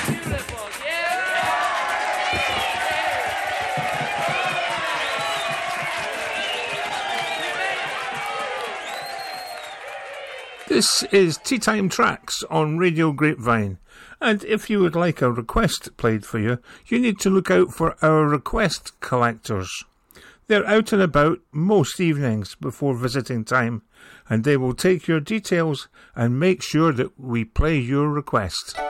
This is Tea Time Tracks on Radio Grapevine, and if you would like a request played for you, you need to look out for our request collectors. They're out and about most evenings before visiting time, and they will take your details and make sure that we play your request.